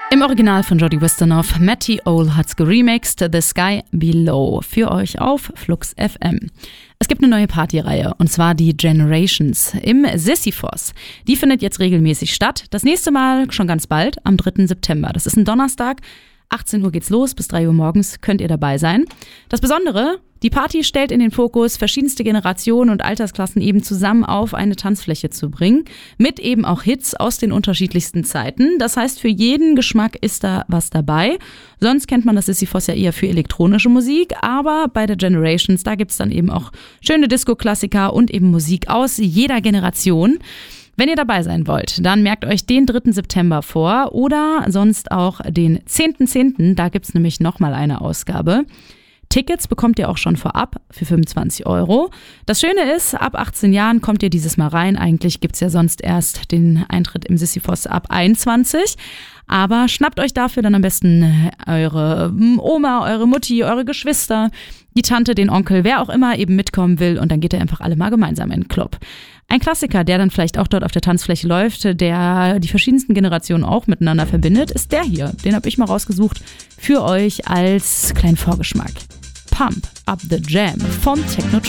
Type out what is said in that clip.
Im Original von Jody Wisternoff, Matty Ole hat's geremixed, The Sky Below, für euch auf Flux FM. Es gibt eine neue Partyreihe, und zwar die Generations im Sisyphos. Die findet jetzt regelmäßig statt. Das nächste Mal schon ganz bald, am 3. September. Das ist ein Donnerstag. 18 Uhr geht's los, bis 3 Uhr morgens könnt ihr dabei sein. Das Besondere, die Party stellt in den Fokus, verschiedenste Generationen und Altersklassen eben zusammen auf eine Tanzfläche zu bringen, mit eben auch Hits aus den unterschiedlichsten Zeiten. Das heißt, für jeden Geschmack ist da was dabei. Sonst kennt man das Sisyphos ja eher für elektronische Musik, aber bei der Generations, da gibt's dann eben auch schöne Disco-Klassiker und eben Musik aus jeder Generation. Wenn ihr dabei sein wollt, dann merkt euch den 3. September vor oder sonst auch den 10.10., da gibt's nämlich nochmal eine Ausgabe. Tickets bekommt ihr auch schon vorab für 25 €. Das Schöne ist, ab 18 Jahren kommt ihr dieses Mal rein. Eigentlich gibt's ja sonst erst den Eintritt im Sisyphos ab 21. Aber schnappt euch dafür dann am besten eure Oma, eure Mutti, eure Geschwister, die Tante, den Onkel, wer auch immer eben mitkommen will. Und dann geht ihr einfach alle mal gemeinsam in den Club. Ein Klassiker, der dann vielleicht auch dort auf der Tanzfläche läuft, der die verschiedensten Generationen auch miteinander verbindet, ist der hier. Den habe ich mal rausgesucht für euch als kleinen Vorgeschmack. Pump Up the Jam von Technotronic.